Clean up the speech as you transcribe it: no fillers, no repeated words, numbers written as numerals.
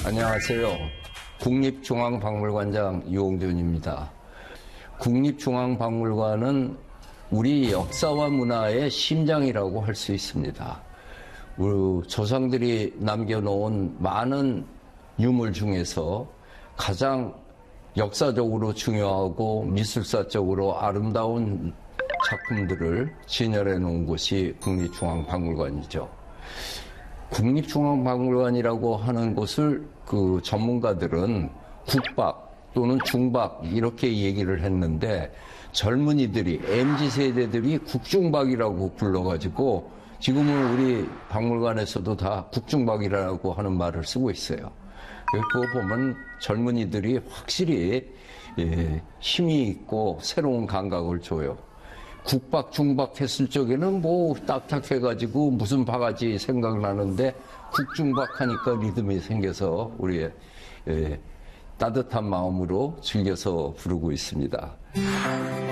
안녕하세요. 국립중앙박물관장 유홍준입니다. 국립중앙박물관은 우리 역사와 문화의 심장이라고 할 수 있습니다. 우리 조상들이 남겨놓은 많은 유물 중에서 가장 역사적으로 중요하고 미술사적으로 아름다운 작품들을 진열해 놓은 곳이 국립중앙박물관이죠. 국립중앙박물관이라고 하는 곳을 그 전문가들은 국박 또는 중박 이렇게 얘기를 했는데 젊은이들이 MZ세대들이 국중박이라고 불러가지고 지금은 우리 박물관에서도 다 국중박이라고 하는 말을 쓰고 있어요. 그거 보면 젊은이들이 확실히 힘이 있고 새로운 감각을 줘요. 국박, 중박 했을 적에는 뭐 딱딱해가지고 무슨 바가지 생각나는데 국중박 하니까 리듬이 생겨서 우리 따뜻한 마음으로 즐겨서 부르고 있습니다.